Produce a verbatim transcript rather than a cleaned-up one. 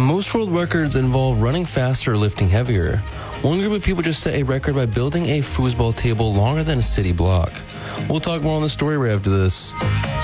Most world records involve running faster or lifting heavier. One group of people just set a record by building a foosball table longer than a city block. We'll talk more on the story right after this.